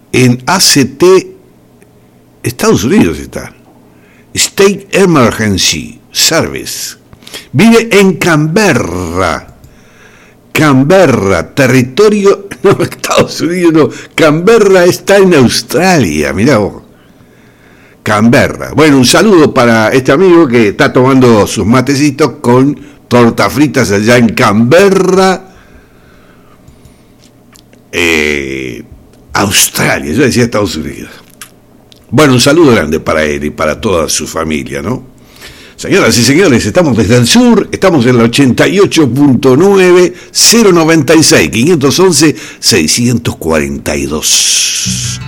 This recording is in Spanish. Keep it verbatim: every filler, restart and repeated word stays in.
en A C T, Estados Unidos está. State Emergency Service. Vive en Canberra. Canberra, territorio... No, Estados Unidos no. Canberra está en Australia, mirá vos. Canberra. Bueno, un saludo para este amigo que está tomando sus matecitos con tortas fritas allá en Canberra, eh, Australia. Yo decía Estados Unidos. Bueno, un saludo grande para él y para toda su familia, ¿no? Señoras y señores, estamos desde el sur, estamos en la ochenta y ocho punto nueve, cero noventa y seis, quinientos once, seiscientos cuarenta y dos.